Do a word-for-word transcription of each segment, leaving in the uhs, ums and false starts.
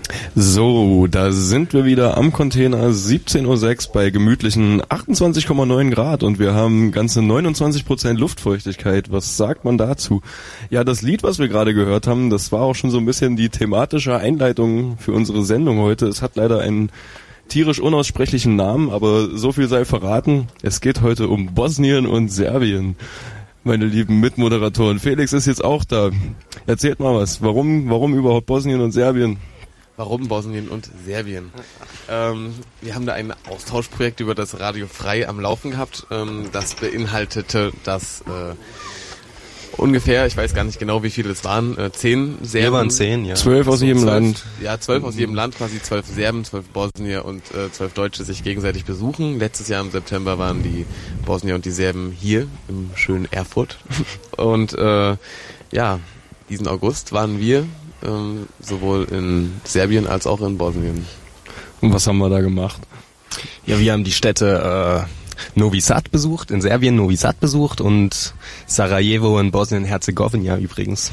So, da sind wir wieder am Container, siebzehn Uhr sechs bei gemütlichen achtundzwanzig Komma neun Grad und wir haben ganze neunundzwanzig Prozent Luftfeuchtigkeit. Was sagt man dazu? Ja, das Lied, was wir gerade gehört haben, das war auch schon so ein bisschen die thematische Einleitung für unsere Sendung heute. Es hat leider einen tierisch unaussprechlichen Namen, aber so viel sei verraten. Es geht heute um Bosnien und Serbien. Meine lieben Mitmoderatoren, Felix ist jetzt auch da. Erzählt mal was. Warum, warum überhaupt Bosnien und Serbien? Warum Bosnien und Serbien? Ähm, wir haben da ein Austauschprojekt über das Radio Frei am Laufen gehabt. Ähm, das beinhaltete, dass äh, ungefähr, ich weiß gar nicht genau, wie viele es waren, äh, zehn Serben. Wir waren zehn, ja. Zwölf aus jedem zwölf, Land. Ja, zwölf aus jedem Land, quasi zwölf Serben, zwölf Bosnier und äh, zwölf Deutsche sich gegenseitig besuchen. Letztes Jahr im September waren die Bosnier und die Serben hier im schönen Erfurt. Und äh, ja, diesen August waren wir ähm, sowohl in Serbien als auch in Bosnien. Und was haben wir da gemacht? Ja, wir haben die Städte äh, Novi Sad besucht, in Serbien Novi Sad besucht und Sarajevo in Bosnien-Herzegowina übrigens.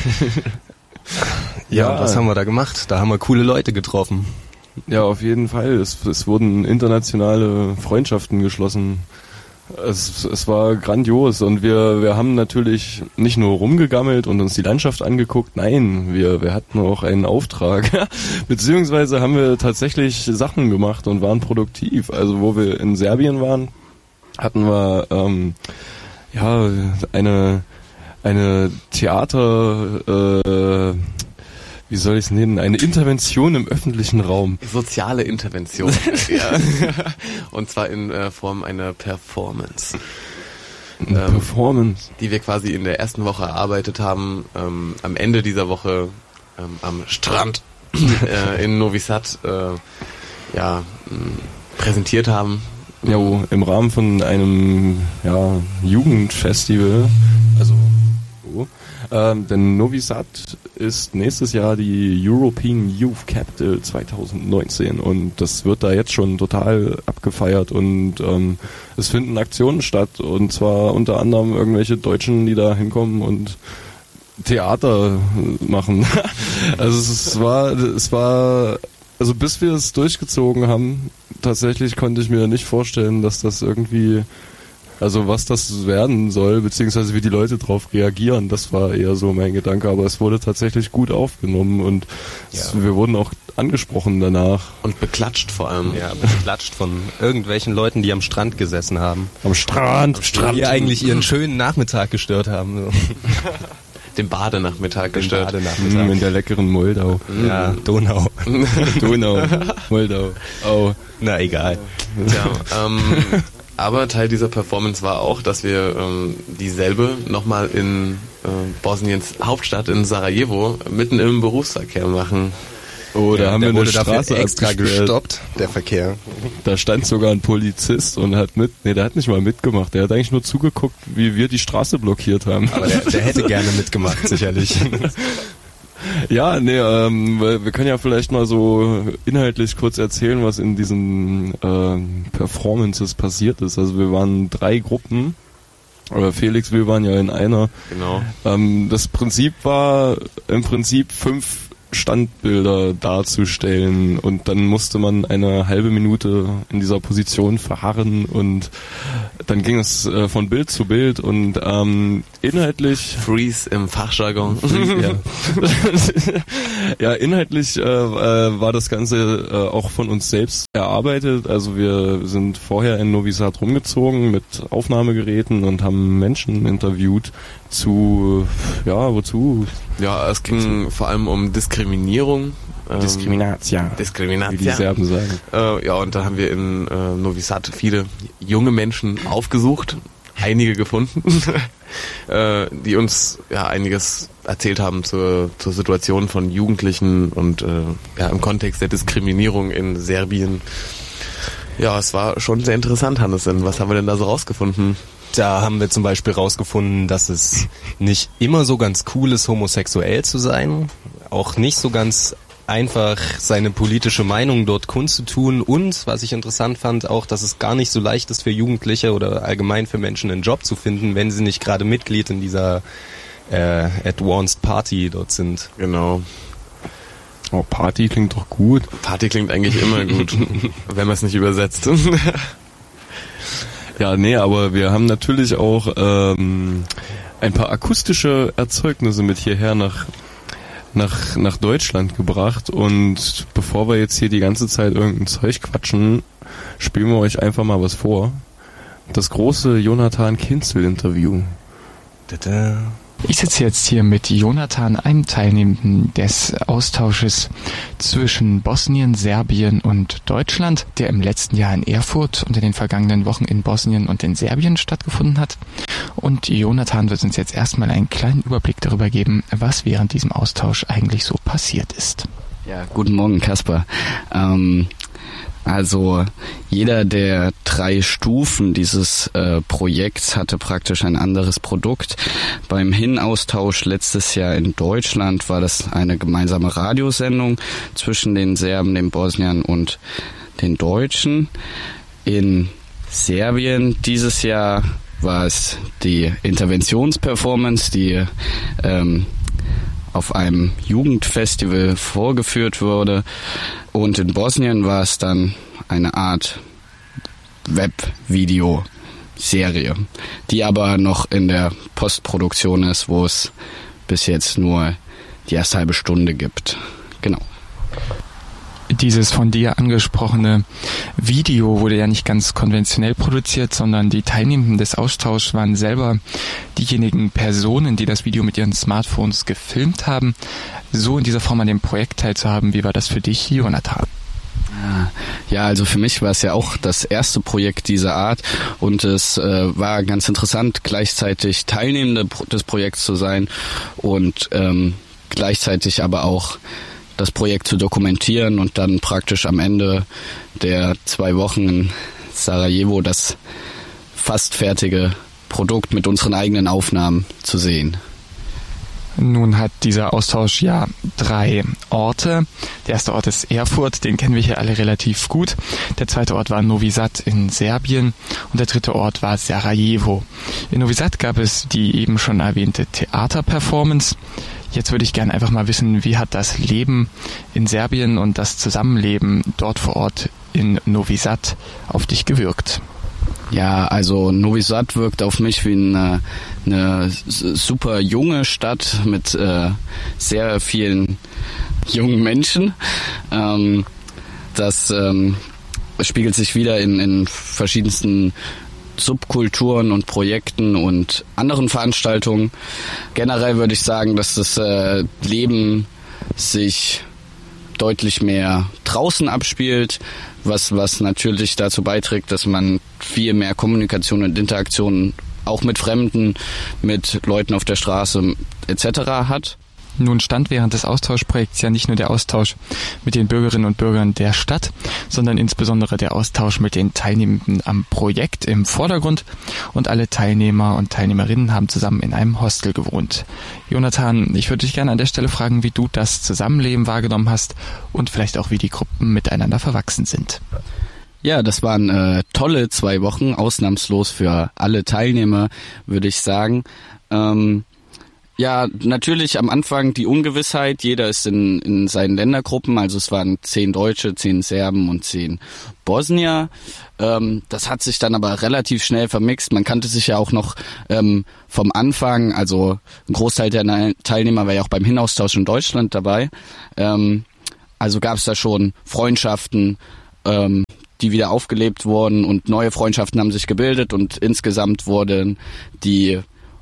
ja, ja, was haben wir da gemacht? Da haben wir coole Leute getroffen. Ja, auf jeden Fall. Es, es wurden internationale Freundschaften geschlossen. Es, es war grandios und wir, wir haben natürlich nicht nur rumgegammelt und uns die Landschaft angeguckt, nein, wir, wir hatten auch einen Auftrag, beziehungsweise haben wir tatsächlich Sachen gemacht und waren produktiv. Also wo wir in Serbien waren, hatten wir ähm, ja eine eine Theater äh, wie soll ich es nennen, eine Intervention im öffentlichen Raum. Soziale Intervention, ja. Und zwar in äh, Form einer Performance. Eine ähm, Performance? Die wir quasi in der ersten Woche erarbeitet haben, ähm, am Ende dieser Woche ähm, am Strand äh, in Novi Sad äh, ja, mh, präsentiert haben. Ja, im Rahmen von einem ja, Jugendfestival, also oh, Ähm, denn Novi Sad ist nächstes Jahr die European Youth Capital zwanzig neunzehn und das wird da jetzt schon total abgefeiert und ähm, es finden Aktionen statt und zwar unter anderem irgendwelche Deutschen, die da hinkommen und Theater machen. Also es war, es war, also bis wir es durchgezogen haben, tatsächlich konnte ich mir nicht vorstellen, dass das irgendwie Also was das werden soll, beziehungsweise wie die Leute drauf reagieren, das war eher so mein Gedanke. Aber es wurde tatsächlich gut aufgenommen und ja. es, wir wurden auch angesprochen danach. Und beklatscht vor allem. Ja, beklatscht von irgendwelchen Leuten, die am Strand gesessen haben. Am Strand? Am Strand. Die eigentlich ihren schönen Nachmittag gestört haben. So. Den Badenachmittag Den gestört. Badenachmittag. In der leckeren Moldau. Ja, Donau. Donau, Moldau. Oh. Na, egal. Ja, ähm... Aber Teil dieser Performance war auch, dass wir ähm, dieselbe nochmal in äh, Bosniens Hauptstadt in Sarajevo mitten im Berufsverkehr machen. Oh, da ja, haben wir eine wurde Straße extra abgesperrt. gestoppt, der Verkehr. Da stand sogar ein Polizist und hat mit, nee, der hat nicht mal mitgemacht, der hat eigentlich nur zugeguckt, wie wir die Straße blockiert haben. Aber der, der hätte gerne mitgemacht, sicherlich. Ja, nee, ähm, wir können ja vielleicht mal so inhaltlich kurz erzählen, was in diesen ähm, Performances passiert ist. Also wir waren drei Gruppen, oder Felix, wir waren ja in einer. Genau. Ähm, das Prinzip war im Prinzip fünf Standbilder darzustellen und dann musste man eine halbe Minute in dieser Position verharren und dann ging es äh, von Bild zu Bild und ähm, inhaltlich Freeze im Fachjargon. ja. ja, inhaltlich äh, äh, war das Ganze äh, auch von uns selbst erarbeitet. Also wir sind vorher in Novi Sad rumgezogen mit Aufnahmegeräten und haben Menschen interviewt zu, ja, wozu? Ja, es ging vor allem um Diskriminierung. Ähm, Diskriminatia. Diskriminatia. Wie die Serben sagen. Äh, ja, und da haben wir in äh, Novi Sad viele junge Menschen aufgesucht, einige gefunden, äh, die uns ja einiges erzählt haben zur, zur Situation von Jugendlichen und äh, ja im Kontext der Diskriminierung in Serbien. Ja, es war schon sehr interessant, Hannes. Was haben wir denn da so rausgefunden? Da haben wir zum Beispiel rausgefunden, dass es nicht immer so ganz cool ist, homosexuell zu sein. Auch nicht so ganz einfach seine politische Meinung dort kundzutun. Und, was ich interessant fand, auch, dass es gar nicht so leicht ist für Jugendliche oder allgemein für Menschen einen Job zu finden, wenn sie nicht gerade Mitglied in dieser äh, Advanced Party dort sind. Genau. Oh, Party klingt doch gut. Party klingt eigentlich immer gut, wenn man es nicht übersetzt. Ja, nee, aber wir haben natürlich auch ähm, ein paar akustische Erzeugnisse mit hierher nach nach nach Deutschland gebracht, und bevor wir jetzt hier die ganze Zeit irgendein Zeug quatschen, spielen wir euch einfach mal was vor. Das große Jonathan Kinzel-Interview. Tada. Ich sitze jetzt hier mit Jonathan, einem Teilnehmenden des Austausches zwischen Bosnien, Serbien und Deutschland, der im letzten Jahr in Erfurt und in den vergangenen Wochen in Bosnien und in Serbien stattgefunden hat. Und Jonathan wird uns jetzt erstmal einen kleinen Überblick darüber geben, was während diesem Austausch eigentlich so passiert ist. Ja, guten Morgen, Kasper. Ähm, also jeder der drei Stufen dieses äh, Projekts hatte praktisch ein anderes Produkt. Beim Hin-Austausch letztes Jahr in Deutschland war das eine gemeinsame Radiosendung zwischen den Serben, den Bosniern und den Deutschen. In Serbien dieses Jahr war es die Interventionsperformance, die ähm, auf einem Jugendfestival vorgeführt wurde. Und in Bosnien war es dann eine Art Webvideo-Serie, die aber noch in der Postproduktion ist, wo es bis jetzt nur die erste halbe Stunde gibt. Genau. Dieses von dir angesprochene Video wurde ja nicht ganz konventionell produziert, sondern die Teilnehmenden des Austauschs waren selber diejenigen Personen, die das Video mit ihren Smartphones gefilmt haben. So in dieser Form an dem Projekt teilzuhaben, wie war das für dich, Jonathan? Ja, also für mich war es ja auch das erste Projekt dieser Art, und es äh, war ganz interessant, gleichzeitig Teilnehmende des Projekts zu sein und ähm, gleichzeitig aber auch das Projekt zu dokumentieren und dann praktisch am Ende der zwei Wochen in Sarajevo das fast fertige Produkt mit unseren eigenen Aufnahmen zu sehen. Nun hat dieser Austausch ja drei Orte. Der erste Ort ist Erfurt, den kennen wir hier alle relativ gut. Der zweite Ort war Novi Sad in Serbien und der dritte Ort war Sarajevo. In Novi Sad gab es die eben schon erwähnte Theaterperformance. Jetzt würde ich gerne einfach mal wissen, wie hat das Leben in Serbien und das Zusammenleben dort vor Ort in Novi Sad auf dich gewirkt? Ja, also Novi Sad wirkt auf mich wie eine, eine super junge Stadt mit äh, sehr vielen jungen Menschen. Ähm, das ähm, spiegelt sich wieder in, in verschiedensten Subkulturen und Projekten und anderen Veranstaltungen. Generell würde ich sagen, dass das äh, Leben sich deutlich mehr draußen abspielt, was was natürlich dazu beiträgt, dass man viel mehr Kommunikation und Interaktion auch mit Fremden, mit Leuten auf der Straße et cetera hat. Nun stand während des Austauschprojekts ja nicht nur der Austausch mit den Bürgerinnen und Bürgern der Stadt, sondern insbesondere der Austausch mit den Teilnehmenden am Projekt im Vordergrund, und alle Teilnehmer und Teilnehmerinnen haben zusammen in einem Hostel gewohnt. Jonathan, ich würde dich gerne an der Stelle fragen, wie du das Zusammenleben wahrgenommen hast und vielleicht auch, wie die Gruppen miteinander verwachsen sind. Ja, das waren äh, tolle zwei Wochen, ausnahmslos für alle Teilnehmer, würde ich sagen. Ähm, Ja, natürlich am Anfang die Ungewissheit. Jeder ist in, in seinen Ländergruppen. Also es waren zehn Deutsche, zehn Serben und zehn Bosnier. Ähm, das hat sich dann aber relativ schnell vermixt. Man kannte sich ja auch noch ähm, vom Anfang. Also ein Großteil der Teilnehmer war ja auch beim Hinaustausch in Deutschland dabei. Ähm, also gab es da schon Freundschaften, ähm, die wieder aufgelebt wurden, und neue Freundschaften haben sich gebildet, und insgesamt wurden die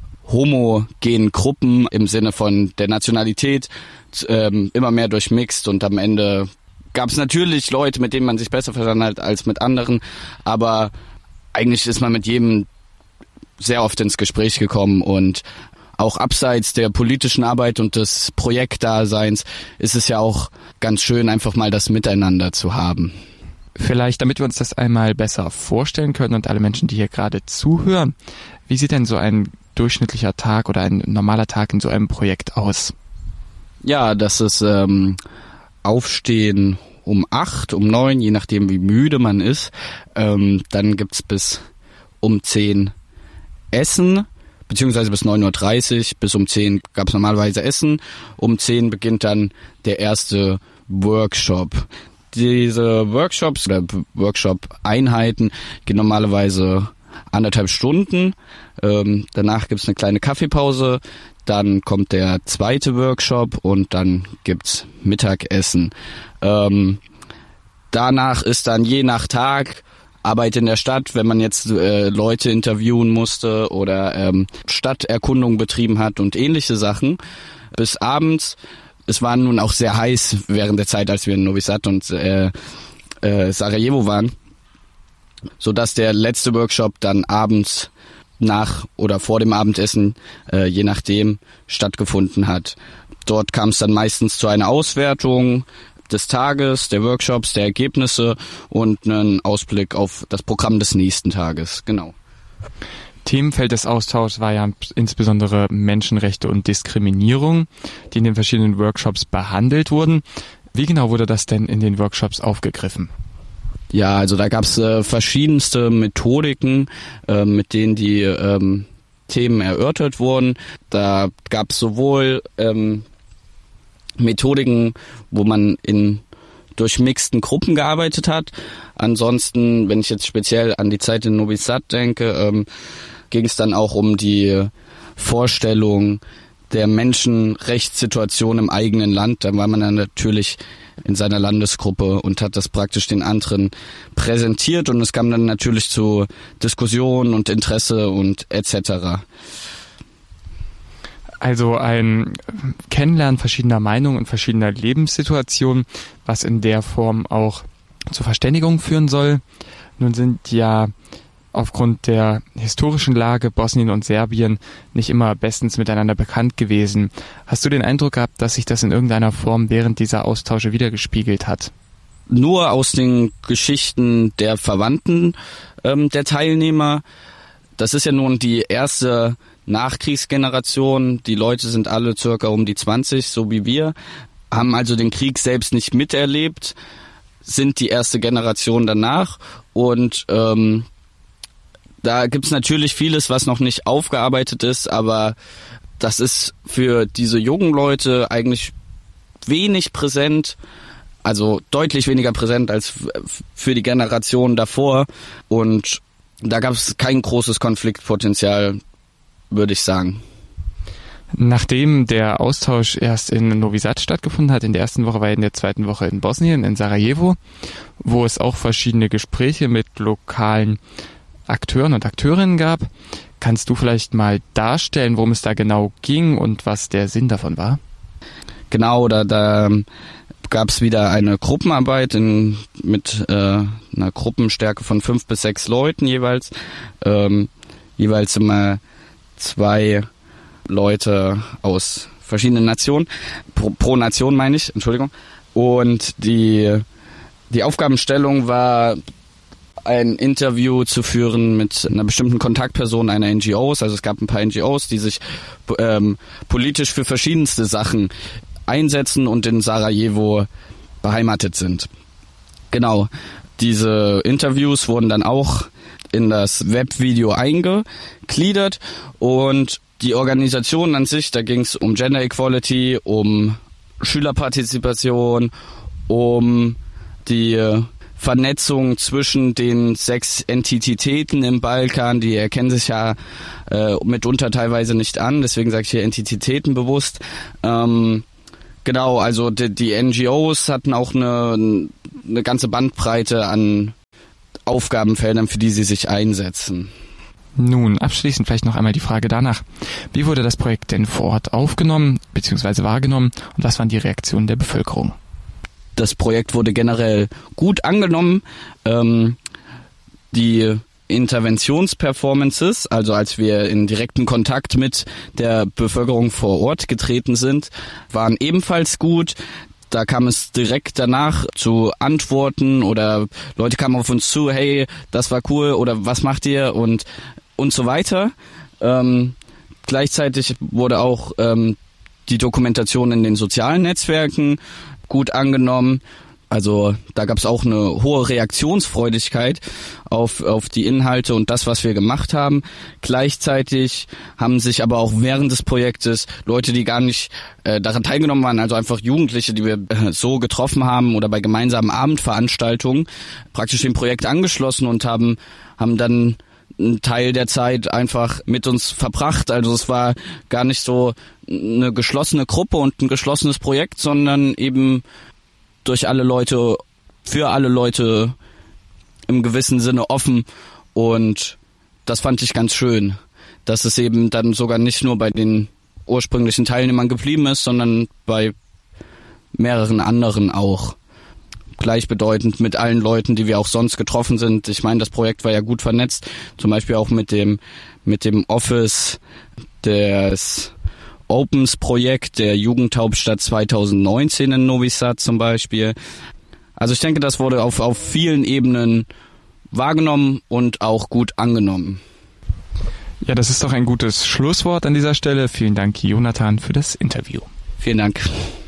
homogenen Gruppen im Sinne von der Nationalität ähm, immer mehr durchmixt, und am Ende gab es natürlich Leute, mit denen man sich besser verstanden hat als mit anderen, aber eigentlich ist man mit jedem sehr oft ins Gespräch gekommen, und auch abseits der politischen Arbeit und des Projektdaseins ist es ja auch ganz schön, einfach mal das Miteinander zu haben. Vielleicht, damit wir uns das einmal besser vorstellen können und alle Menschen, die hier gerade zuhören, wie sieht denn so ein durchschnittlicher Tag oder ein normaler Tag in so einem Projekt aus? Ja, das ist ähm, Aufstehen um acht, um neun, je nachdem wie müde man ist. Ähm, dann gibt's bis um zehn Essen, beziehungsweise bis neun Uhr dreißig, bis um zehn gab's normalerweise Essen. Um zehn beginnt dann der erste Workshop. Diese Workshops oder Workshop-Einheiten gehen normalerweise anderthalb Stunden. Ähm, danach gibt's eine kleine Kaffeepause. Dann kommt der zweite Workshop und dann gibt's Mittagessen. Ähm, danach ist dann je nach Tag Arbeit in der Stadt, wenn man jetzt äh, Leute interviewen musste oder ähm, Stadterkundung betrieben hat und ähnliche Sachen. Bis abends. Es war nun auch sehr heiß während der Zeit, als wir in Novi Sad und äh, äh, Sarajevo waren, sodass der letzte Workshop dann abends nach oder vor dem Abendessen, äh, je nachdem, stattgefunden hat. Dort kam es dann meistens zu einer Auswertung des Tages, der Workshops, der Ergebnisse und einen Ausblick auf das Programm des nächsten Tages. Genau. Themenfeld des Austauschs war ja insbesondere Menschenrechte und Diskriminierung, die in den verschiedenen Workshops behandelt wurden. Wie genau wurde das denn in den Workshops aufgegriffen? Ja, also da gab es äh, verschiedenste Methodiken, äh, mit denen die ähm, Themen erörtert wurden. Da gab es sowohl ähm, Methodiken, wo man in durchmixten Gruppen gearbeitet hat. Ansonsten, wenn ich jetzt speziell an die Zeit in Novi Sad denke, ähm, ging es dann auch um die Vorstellung der Menschenrechtssituation im eigenen Land. Da war man dann natürlich in seiner Landesgruppe und hat das praktisch den anderen präsentiert und es kam dann natürlich zu Diskussionen und Interesse und et cetera. Also ein Kennenlernen verschiedener Meinungen und verschiedener Lebenssituationen, was in der Form auch zur Verständigung führen soll. Nun sind ja aufgrund der historischen Lage Bosnien und Serbien nicht immer bestens miteinander bekannt gewesen. Hast du den Eindruck gehabt, dass sich das in irgendeiner Form während dieser Austausche wiedergespiegelt hat? Nur aus den Geschichten der Verwandten ähm, der Teilnehmer. Das ist ja nun die erste Nachkriegsgeneration. Die Leute sind alle circa um die zwanzig, so wie wir, haben also den Krieg selbst nicht miterlebt, sind die erste Generation danach und ähm, da gibt's natürlich vieles, was noch nicht aufgearbeitet ist, aber das ist für diese jungen Leute eigentlich wenig präsent, also deutlich weniger präsent als für die Generation davor und da gab's kein großes Konfliktpotenzial, würde ich sagen. Nachdem der Austausch erst in Novi Sad stattgefunden hat, in der ersten Woche war er in der zweiten Woche in Bosnien, in Sarajevo, wo es auch verschiedene Gespräche mit lokalen Akteuren und Akteurinnen gab. Kannst du vielleicht mal darstellen, worum es da genau ging und was der Sinn davon war? Genau, da, da gab es wieder eine Gruppenarbeit in, mit äh, einer Gruppenstärke von fünf bis sechs Leuten jeweils. Ähm, jeweils immer zwei Leute aus verschiedenen Nationen, pro, pro Nation meine ich, Entschuldigung. Und die, die Aufgabenstellung war, ein Interview zu führen mit einer bestimmten Kontaktperson einer N G Os. Also es gab ein paar N G Os, die sich ähm, politisch für verschiedenste Sachen einsetzen und in Sarajevo beheimatet sind. Genau, diese Interviews wurden dann auch in das Webvideo eingegliedert und die Organisation an sich, da ging es um Gender Equality, um Schülerpartizipation, um die Vernetzung zwischen den sechs Entitäten im Balkan, die erkennen sich ja äh, mitunter teilweise nicht an, deswegen sage ich hier Entitäten bewusst. Ähm, genau, also die, die N G Os hatten auch eine, eine ganze Bandbreite an Aufgabenfeldern, für die sie sich einsetzen. Nun, abschließend vielleicht noch einmal die Frage danach. Wie wurde das Projekt denn vor Ort aufgenommen bzw. wahrgenommen und was waren die Reaktionen der Bevölkerung? Das Projekt wurde generell gut angenommen. Ähm, die Interventionsperformances, also als wir in direkten Kontakt mit der Bevölkerung vor Ort getreten sind, waren ebenfalls gut. Da kam es direkt danach zu Antworten oder Leute kamen auf uns zu, hey, das war cool oder was macht ihr und und so weiter. Ähm, gleichzeitig wurde auch ähm, die Dokumentation in den sozialen Netzwerken gut angenommen. Also da gab es auch eine hohe Reaktionsfreudigkeit auf auf die Inhalte und das, was wir gemacht haben. Gleichzeitig haben sich aber auch während des Projektes Leute, die gar nicht äh, daran teilgenommen waren, also einfach Jugendliche, die wir äh, so getroffen haben oder bei gemeinsamen Abendveranstaltungen, praktisch dem Projekt angeschlossen und haben haben dann einen Teil der Zeit einfach mit uns verbracht. Also es war gar nicht so eine geschlossene Gruppe und ein geschlossenes Projekt, sondern eben durch alle Leute, für alle Leute im gewissen Sinne offen, und das fand ich ganz schön, dass es eben dann sogar nicht nur bei den ursprünglichen Teilnehmern geblieben ist, sondern bei mehreren anderen auch. Gleichbedeutend mit allen Leuten, die wir auch sonst getroffen sind. Ich meine, das Projekt war ja gut vernetzt, zum Beispiel auch mit dem mit dem Office des Opens-Projekt der Jugendhauptstadt zwanzig neunzehn in Novi Sad zum Beispiel. Also ich denke, das wurde auf, auf vielen Ebenen wahrgenommen und auch gut angenommen. Ja, das ist doch ein gutes Schlusswort an dieser Stelle. Vielen Dank, Jonathan, für das Interview. Vielen Dank.